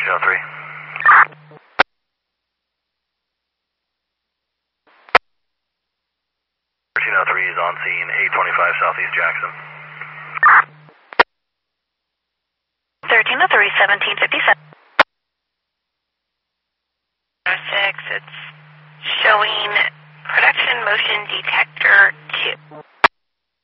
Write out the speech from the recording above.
1303. 1303 is on scene, 825 Southeast Jackson. 1303, 1757. 06, it's showing production motion detector 2.